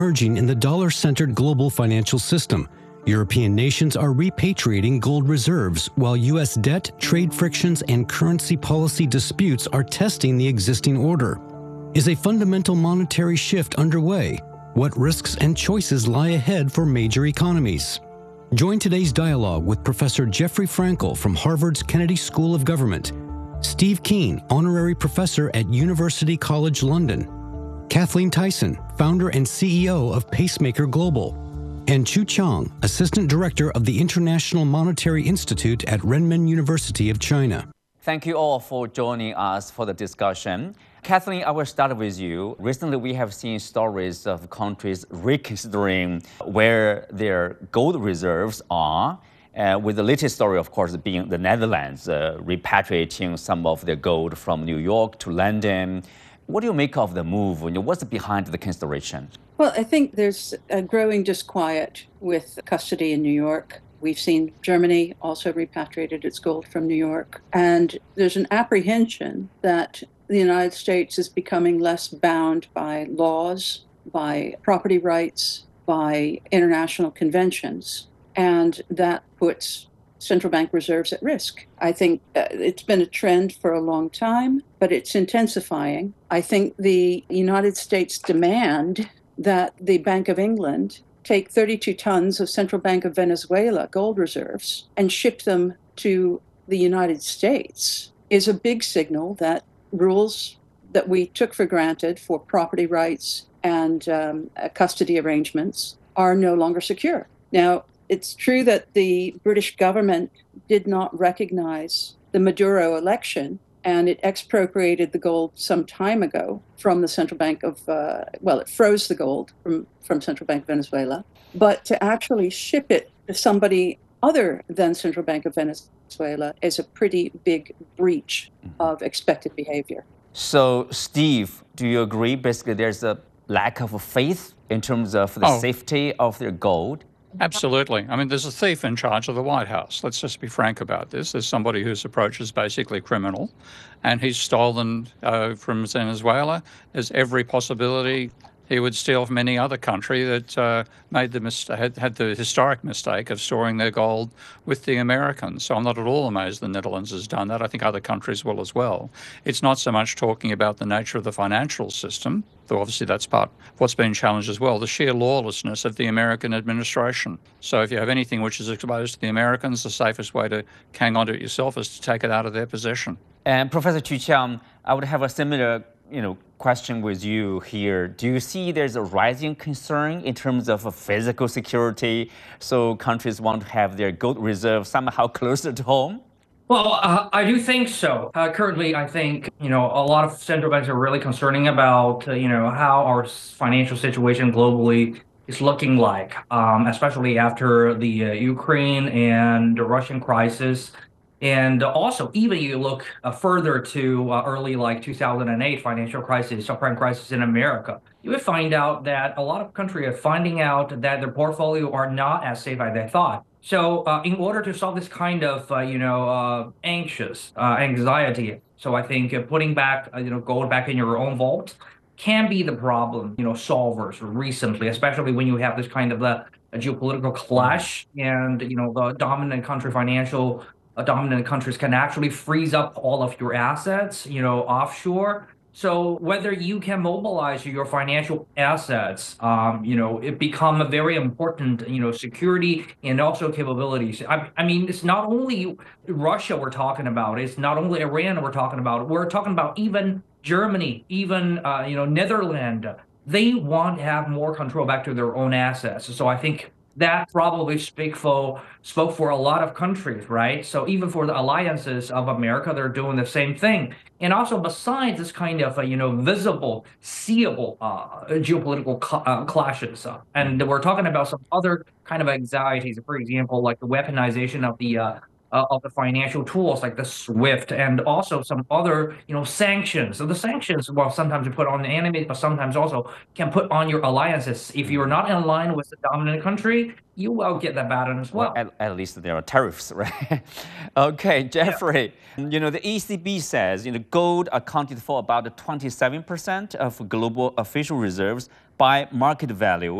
emerging in the dollar-centered global financial system. European nations are repatriating gold reserves, while U.S. debt, trade frictions, and currency policy disputes are testing the existing order. Is a fundamental monetary shift underway? What risks and choices lie ahead for major economies? Join today's dialogue with Professor Jeffrey Frankel from Harvard's Kennedy School of Government, Steve Keen, Honorary Professor at University College London, Kathleen Tyson, Founder and CEO of Pacemaker Global, and Chu Chang, Assistant Director of the International Monetary Institute at Renmin University of China. Thank you all for joining us for the discussion. Kathleen, I will start with you. Recently, we have seen stories of countries reconsidering where their gold reserves are, with the latest story, of course, being the Netherlands repatriating some of their gold from New York to London. What do you make of the move? What's behind the consideration? Well, I think there's a growing disquiet with custody in New York. We've seen Germany also repatriated its gold from New York. And there's an apprehension that the United States is becoming less bound by laws, by property rights, by international conventions. And that puts central bank reserves at risk. I think it's been a trend for a long time, but it's intensifying. I think the United States demand that the Bank of England take 32 tons of Central Bank of Venezuela gold reserves and ship them to the United States is a big signal that rules that we took for granted for property rights and custody arrangements are no longer secure. Now, it's true that the British government did not recognize the Maduro election, and it expropriated the gold some time ago from the Central Bank of, it froze the gold from Central Bank of Venezuela. But to actually ship it to somebody other than Central Bank of Venezuela is a pretty big breach of expected behavior. So, Steve, do you agree? Basically, there's a lack of faith in terms of the safety of their gold? Absolutely. I mean, there's a thief in charge of the White House. Let's just be frank about this. There's somebody whose approach is basically criminal, and he's stolen from Venezuela. There's every possibility he would steal from any other country that had the historic mistake of storing their gold with the Americans. So I'm not at all amazed the Netherlands has done that. I think other countries will as well. It's not so much talking about the nature of the financial system, though obviously that's part of what's been challenged as well, the sheer lawlessness of the American administration. So if you have anything which is exposed to the Americans, the safest way to hang on to it yourself is to take it out of their possession. And Professor Chu Chang, I would have a similar question with you here. Do you see there's a rising concern in terms of physical security? So countries want to have their gold reserve somehow closer to home? Well, I do think so. Currently, I think, a lot of central banks are really concerning about, how our financial situation globally is looking like, especially after the Ukraine and the Russian crisis. And also, even you look further to early 2008 financial crisis, subprime crisis in America, you would find out that a lot of countries are finding out that their portfolio are not as safe as they thought. So in order to solve this kind of, anxiety, so I think putting back, gold back in your own vault can be the problem, solvers recently, especially when you have this kind of a geopolitical clash and, the dominant countries can actually freeze up all of your assets, offshore. So whether you can mobilize your financial assets, it become a very important, security and also capabilities. I mean, it's not only Russia we're talking about. It's not only Iran we're talking about. We're talking about even Germany, even, Netherlands. They want to have more control back to their own assets. So I think that probably spoke for a lot of countries, right? So even for the alliances of America, they're doing the same thing. And also besides this kind of, visible, seeable geopolitical clashes, and we're talking about some other kind of anxieties, for example, like the weaponization of the of the financial tools like the SWIFT and also some other, sanctions. So the sanctions, well, sometimes you put on the enemy, but sometimes also can put on your alliances. If you're not in line with the dominant country, you will get that pattern as well. At least there are tariffs, right? Okay, Jeffrey. The ECB says gold accounted for about 27% of global official reserves by market value